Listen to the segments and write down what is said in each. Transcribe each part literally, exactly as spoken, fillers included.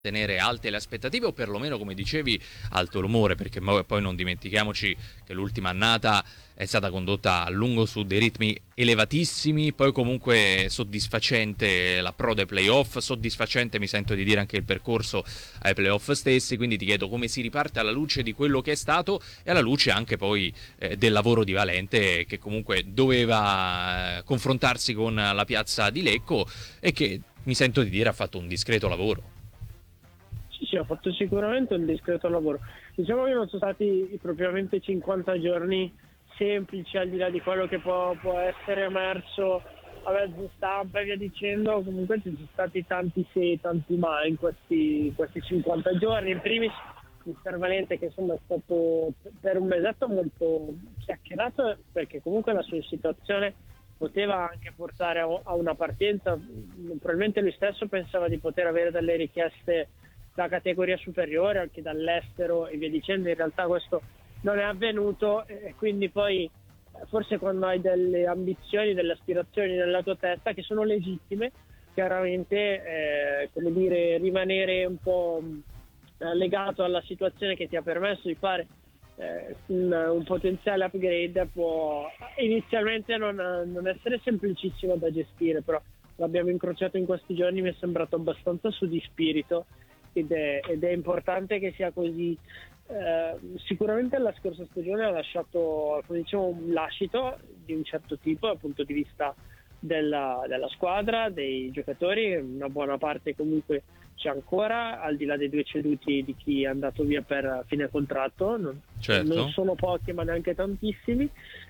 tenere alte le aspettative o perlomeno, come dicevi, alto l'umore, perché poi non dimentichiamoci che l'ultima annata è stata condotta a lungo su dei ritmi elevatissimi, poi comunque soddisfacente l'approdo ai playoff, soddisfacente mi sento di dire anche il percorso ai playoff stessi, quindi ti chiedo come si riparte alla luce di quello che è stato e alla luce anche poi eh, del lavoro di Valente, che comunque doveva eh, confrontarsi con la piazza di Lecco e che mi sento di dire ha fatto un discreto lavoro. Sì, sì, ha fatto sicuramente un discreto lavoro. Diciamo che non sono stati propriamente cinquanta giorni semplici, al di là di quello che può, può essere emerso a mezzo stampa e via dicendo. Comunque ci sono stati tanti se e tanti ma in questi, questi cinquanta giorni. In primis mister Valente, che insomma è stato per un mesetto molto chiacchierato, perché comunque la sua situazione poteva anche portare a, a una partenza. Probabilmente lui stesso pensava di poter avere delle richieste da categoria superiore, anche dall'estero e via dicendo. In realtà questo non è avvenuto e quindi poi forse quando hai delle ambizioni, delle aspirazioni nella tua testa che sono legittime, chiaramente eh, come dire, rimanere un po' eh, legato alla situazione che ti ha permesso di fare eh, un, un potenziale upgrade può inizialmente non, non essere semplicissimo da gestire, però l'abbiamo incrociato in questi giorni, mi è sembrato abbastanza su di spirito. Ed è, ed è importante che sia così. Eh, sicuramente la scorsa stagione ha lasciato, come dicevo, un lascito di un certo tipo dal punto di vista della, della squadra, dei giocatori. Una buona parte comunque c'è ancora, al di là dei due ceduti di chi è andato via per fine contratto, non, certo. non sono pochi ma neanche tantissimi.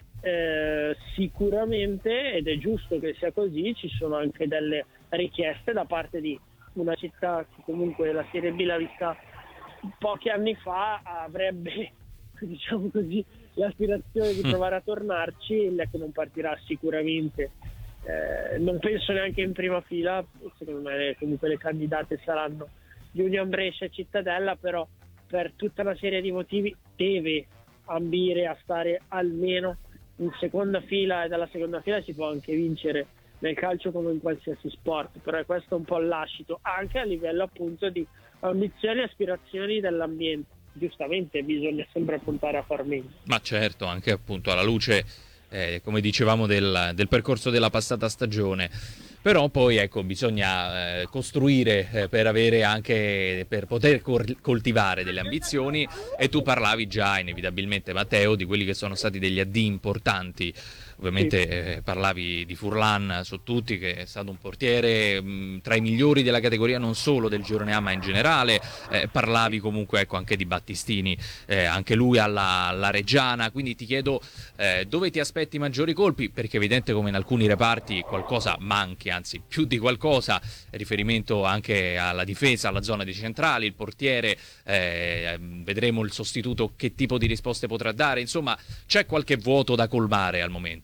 Eh, sicuramente, ed è giusto che sia così, ci sono anche delle richieste da parte di una città che comunque la Serie B l'ha vista pochi anni fa, avrebbe, diciamo così, l'aspirazione di provare a tornarci. Il Lecco non partirà sicuramente, eh, non penso neanche in prima fila. Secondo me comunque le candidate saranno Union Brescia e Cittadella, però per tutta una serie di motivi deve ambire a stare almeno in seconda fila, e dalla seconda fila si può anche vincere nel calcio come in qualsiasi sport, però questo è un po' lascito anche a livello appunto di ambizioni e aspirazioni dell'ambiente. Giustamente bisogna sempre puntare a far meglio. Ma certo, anche appunto alla luce, eh, come dicevamo, del, del percorso della passata stagione. Però poi ecco, bisogna eh, costruire eh, per avere anche per poter coltivare delle ambizioni, e tu parlavi già inevitabilmente, Matteo, di quelli che sono stati degli addii importanti. Ovviamente eh, parlavi di Furlan su tutti, che è stato un portiere mh, tra i migliori della categoria, non solo del girone A ma in generale. Eh, parlavi comunque ecco, anche di Battistini, eh, anche lui alla, alla Reggiana, quindi ti chiedo eh, dove ti aspetti maggiori colpi, perché è evidente come in alcuni reparti qualcosa manchi, anzi più di qualcosa, riferimento anche alla difesa, alla zona dei centrali, il portiere, eh, vedremo il sostituto che tipo di risposte potrà dare, insomma c'è qualche vuoto da colmare al momento.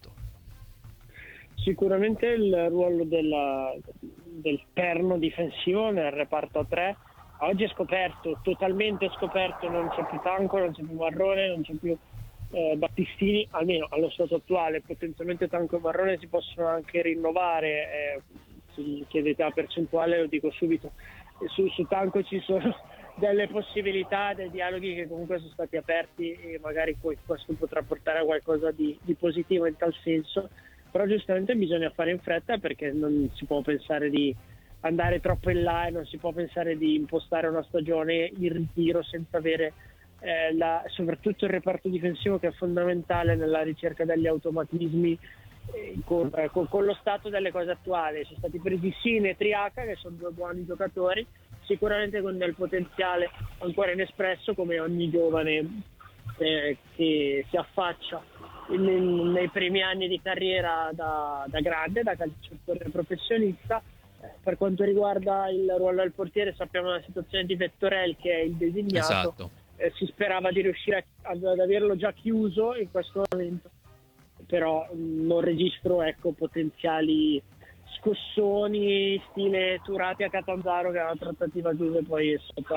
Sicuramente il ruolo della, del perno difensivo nel reparto a tre oggi è scoperto, totalmente scoperto. Non c'è più Tanco, non c'è più Marrone, non c'è più eh, Battistini, almeno allo stato attuale. Potenzialmente Tanco e Marrone si possono anche rinnovare, eh, se chiedete la percentuale lo dico subito. Su, su Tanco ci sono delle possibilità, dei dialoghi che comunque sono stati aperti e magari poi questo potrà portare a qualcosa di, di positivo in tal senso. Però giustamente bisogna fare in fretta, perché non si può pensare di andare troppo in là e non si può pensare di impostare una stagione in ritiro senza avere eh, la, soprattutto il reparto difensivo, che è fondamentale nella ricerca degli automatismi eh, con, eh, con, con lo stato delle cose attuali. Sono stati presi Sine e Triaca, che sono due buoni giocatori, sicuramente con del potenziale ancora inespresso, come ogni giovane eh, che si affaccia Nei, nei primi anni di carriera da, da grande, da calciatore professionista. Eh, per quanto riguarda il ruolo del portiere, sappiamo la situazione di Vettorel, che è il designato. Esatto. Eh, si sperava di riuscire a, ad averlo già chiuso in questo momento, però mh, non registro ecco, potenziali scossoni stile Turati a Catanzaro, che è una trattativa chiusa e poi è stata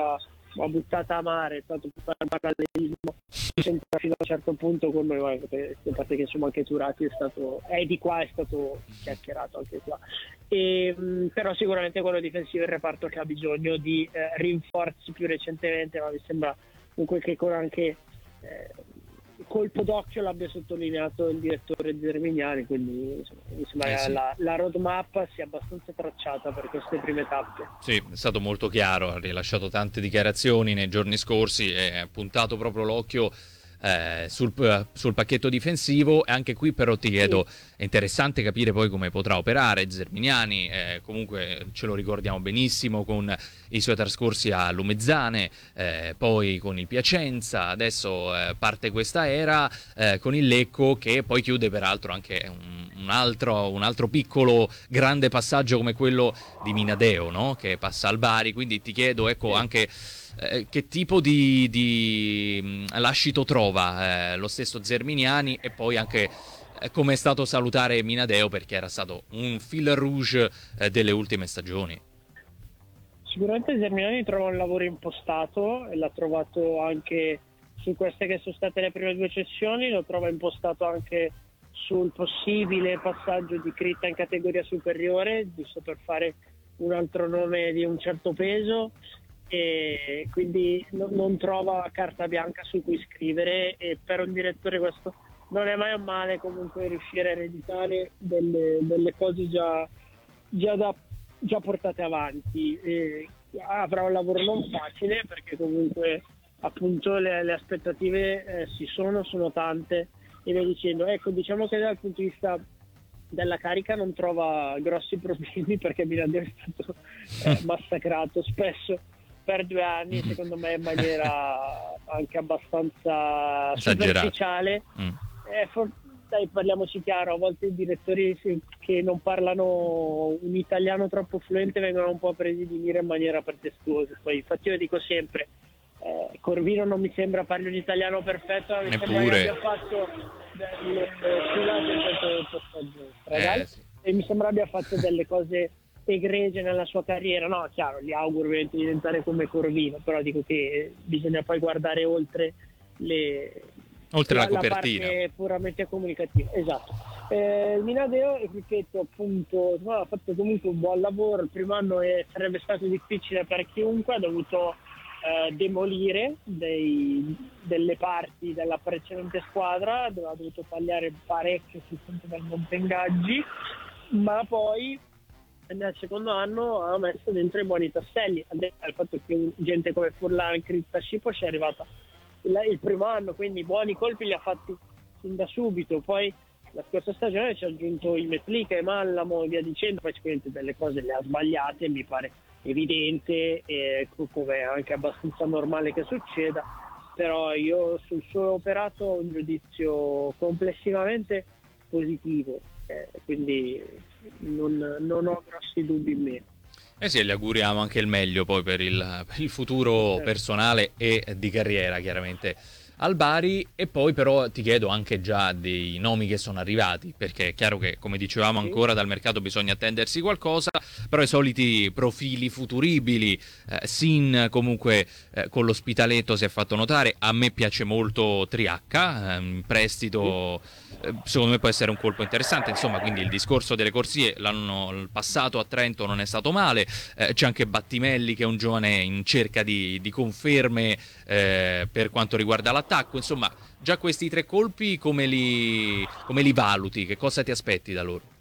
l'ho buttata a mare, tanto per fare parallelismo, sempre fino a un certo punto con noi, perché a parte che insomma anche Turati è stato, è di qua, è stato chiacchierato anche qua. E, mh, però sicuramente quello difensivo è il reparto che ha bisogno di eh, rinforzi più recentemente, ma mi sembra comunque che con anche eh, colpo d'occhio l'abbia sottolineato il direttore Zermignani, quindi insomma, mi sembra Eh che sì. la, la roadmap sia abbastanza tracciata per queste prime tappe. Sì, è stato molto chiaro, ha rilasciato tante dichiarazioni nei giorni scorsi e ha puntato proprio l'occhio eh, sul, sul pacchetto difensivo. E anche qui però ti chiedo, è interessante capire poi come potrà operare Zermignani, eh, comunque ce lo ricordiamo benissimo con i suoi trascorsi a Lumezzane, eh, poi con il Piacenza, adesso eh, parte questa era eh, con il Lecco, che poi chiude peraltro anche un, un, altro, un altro piccolo grande passaggio come quello di Minadeo, no? Che passa al Bari, quindi ti chiedo ecco anche eh, che tipo di, di mh, lascito trova eh, lo stesso Zermignani, e poi anche eh, come è stato salutare Minadeo, perché era stato un fil rouge eh, delle ultime stagioni. Sicuramente Zermignani trova un lavoro impostato e l'ha trovato anche su queste che sono state le prime due cessioni, lo trova impostato anche sul possibile passaggio di Critta in categoria superiore, giusto per fare un altro nome di un certo peso, e quindi no, non trova carta bianca su cui scrivere, e per un direttore questo non è mai un male, comunque riuscire a ereditare delle, delle cose già, già, da, già portate avanti. E avrà un lavoro non facile, perché comunque appunto le, le aspettative eh, si sono, sono tante, e via dicendo. Ecco, diciamo che dal punto di vista della carica non trova grossi problemi, perché Minadeo è stato eh, massacrato spesso per due anni, secondo me in maniera anche abbastanza Esagerata. superficiale. Mm. Eh, for- dai, parliamoci chiaro, a volte i direttori che non parlano un italiano troppo fluente vengono un po' presi di mira in maniera pretestuosa. Poi infatti io dico sempre, eh, Corvino non mi sembra parli un italiano perfetto, ma mi Neppure. sembra che abbia fatto delle, eh, sì. e mi sembra abbia fatto delle cose egregie nella sua carriera. No, chiaro, gli auguro ovviamente di diventare come Corvino, però dico che bisogna poi guardare oltre le oltre la, la, la copertina, parte puramente comunicativa. Esatto. Eh, Minadeo, ripeto, appunto, no, ha fatto comunque un buon lavoro. Il primo anno è, sarebbe stato difficile per chiunque, ha dovuto eh, demolire dei, delle parti della precedente squadra, ha dovuto tagliare parecchio sul fronte del monte ingaggi, ma poi nel secondo anno ha messo dentro i buoni tasselli, al fatto che gente come Furlan, Critta, Scipo ci è arrivata il, il primo anno, quindi buoni colpi li ha fatti sin da subito. Poi la scorsa stagione ci ha aggiunto i Metlica e Mallamo e via dicendo, poi sicuramente delle cose le ha sbagliate, mi pare evidente, e come è anche abbastanza normale che succeda, però io sul suo operato ho un giudizio complessivamente positivo, eh, quindi non, non ho grossi dubbi in me. Eh sì, gli auguriamo anche il meglio poi per il, per il futuro Certo. personale e di carriera, chiaramente al Bari. E poi però ti chiedo anche già dei nomi che sono arrivati, perché è chiaro che, come dicevamo, ancora dal mercato bisogna attendersi qualcosa, però i soliti profili futuribili, eh, Sin comunque eh, con l'Ospitaletto si è fatto notare, a me piace molto Triacca, eh, in prestito, eh, secondo me può essere un colpo interessante, insomma, quindi il discorso delle corsie l'anno passato a Trento non è stato male, eh, c'è anche Battimelli che è un giovane in cerca di, di conferme eh, per quanto riguarda l'attacco. Insomma, già questi tre colpi come li, come li valuti? Che cosa ti aspetti da loro?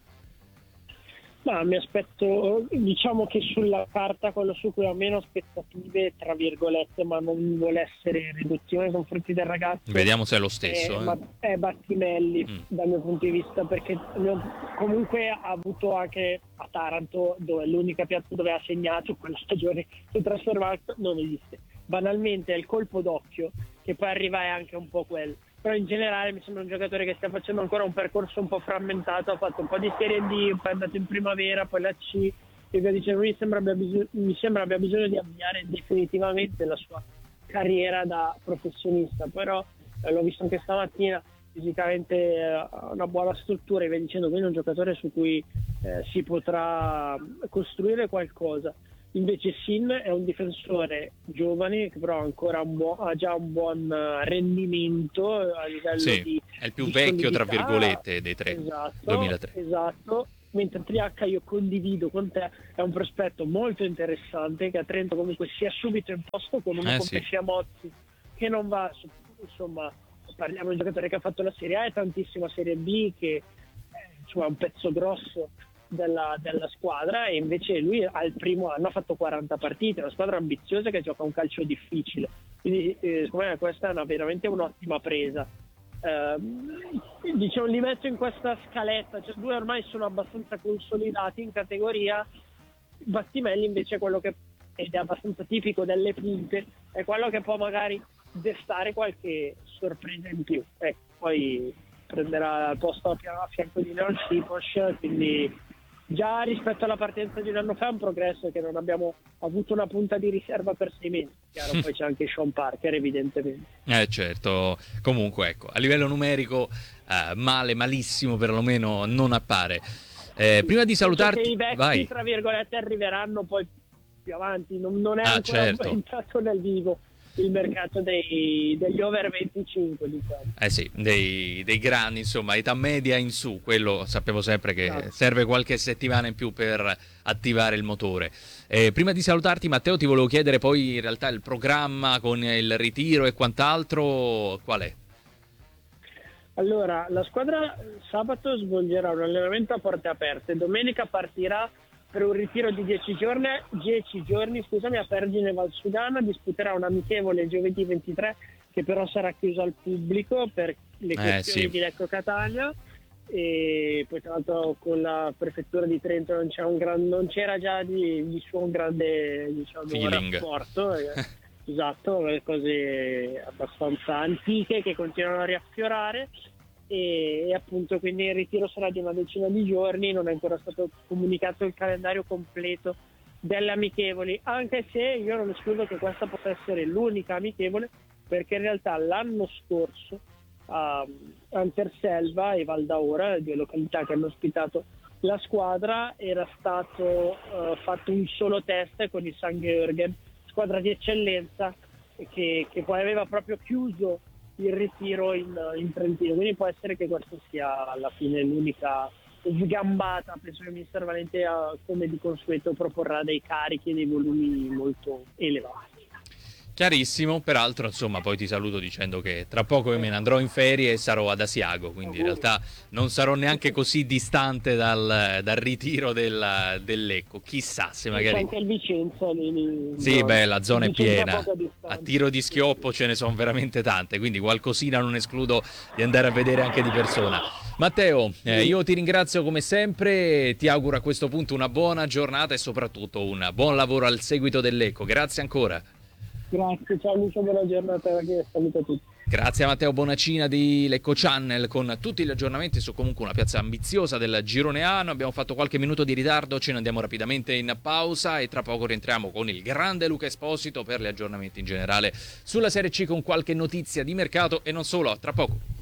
Ma mi aspetto, diciamo che sulla carta quello su cui ho meno aspettative, tra virgolette, ma non vuole essere riduttivo nei confronti del ragazzo. Vediamo se è lo stesso. È, Eh. ma, è Battimelli, Mm. dal mio punto di vista, perché comunque ha avuto anche a Taranto, dove l'unica piazza dove ha segnato quella stagione su Transfermarkt non esiste. Banalmente è il colpo d'occhio, che poi arriva è anche un po' quello. Però in generale mi sembra un giocatore che sta facendo ancora un percorso un po' frammentato, ha fatto un po' di Serie D, poi è andato in primavera, poi la C, e via dicendo. Mi sembra abbia bisogno, mi sembra abbia bisogno di avviare definitivamente la sua carriera da professionista, però eh, l'ho visto anche stamattina, fisicamente eh, ha una buona struttura, e via dicendo, quindi è un giocatore su cui eh, si potrà costruire qualcosa. Invece Sin è un difensore giovane che però ancora un buo- ha già un buon eh, rendimento a livello Sì, di, è il più di vecchio, tra solidità. virgolette, dei tre, Esatto, duemilatré. esatto. Mentre Triacca, io condivido con te, è un prospetto molto interessante che a Trento comunque si è subito imposto con uno Eh come sì. Fiamozzi che non va, insomma, parliamo di un giocatore che ha fatto la Serie A e tantissima Serie B, che eh, insomma, è un pezzo grosso della, della squadra, e invece lui al primo anno ha fatto quaranta partite, è una squadra ambiziosa che gioca un calcio difficile, quindi eh, secondo me questa è una, veramente un'ottima presa. Eh, diciamo, li metto in questa scaletta, cioè due ormai sono abbastanza consolidati in categoria. Battimelli invece è quello che, ed è abbastanza tipico delle punte, è quello che può magari destare qualche sorpresa in più. Ecco, poi prenderà il posto a fianco di Leon Sipos, quindi già rispetto alla partenza di un anno fa è un progresso, che non abbiamo avuto una punta di riserva per sei mesi. Chiaro, poi c'è anche Sean Parker evidentemente. Eh certo, comunque ecco, a livello numerico eh, male, malissimo perlomeno non appare. Eh, prima di Penso che salutarti, i vecchi, vai. tra virgolette, arriveranno poi più avanti, non, non è Ah, ancora certo. entrato nel vivo il mercato dei, degli over venticinque, diciamo. Eh sì, dei, dei grandi, insomma, età media in su, quello sappiamo sempre che Esatto. serve qualche settimana in più per attivare il motore. Eh, prima di salutarti, Matteo, ti volevo chiedere poi in realtà il programma con il ritiro e quant'altro, qual è? Allora, la squadra sabato svolgerà un allenamento a porte aperte, domenica partirà per un ritiro di dieci giorni, dieci giorni scusami, a Pergine Valsugana, disputerà un amichevole giovedì ventitré che però sarà chiuso al pubblico per le questioni sì. di Lecco Catania, e poi tra l'altro con la prefettura di Trento non, c'è un gran, non c'era già di, di suo un grande, diciamo, Feeling. rapporto. Esatto, cose abbastanza antiche che continuano a riaffiorare, e, e appunto quindi il ritiro sarà di una decina di giorni. Non è ancora stato comunicato il calendario completo delle amichevoli, anche se io non escludo che questa possa essere l'unica amichevole, perché in realtà l'anno scorso a Anterselva e Valdaora, due località che hanno ospitato la squadra, era stato uh, fatto un solo test con il San Georgen, squadra di eccellenza che, che poi aveva proprio chiuso il ritiro in, in Trentino, quindi può essere che questa sia alla fine l'unica sgambata. Penso che il mister Valente, come di consueto, proporrà dei carichi e dei volumi molto elevati. Chiarissimo, peraltro insomma poi ti saluto dicendo che tra poco io me ne andrò in ferie e sarò ad Asiago, quindi in realtà non sarò neanche così distante dal, dal ritiro del, del Lecco, chissà se magari... C'è anche il Vicenza lì, lì, Sì, no, beh, la zona è piena, poca a distanza. tiro di schioppo ce ne sono veramente tante, quindi qualcosina non escludo di andare a vedere anche di persona. Matteo, eh, io ti ringrazio come sempre, ti auguro a questo punto una buona giornata e soprattutto un buon lavoro al seguito del Lecco, grazie ancora. Grazie, ciao Lucio, buona giornata, che saluto a tutti. Grazie a Matteo Bonacina di Lecco Channel con tutti gli aggiornamenti su comunque una piazza ambiziosa del Girone A. Abbiamo fatto qualche minuto di ritardo, ce ne andiamo rapidamente in pausa e tra poco rientriamo con il grande Luca Esposito per gli aggiornamenti in generale sulla Serie C, con qualche notizia di mercato e non solo. Tra poco.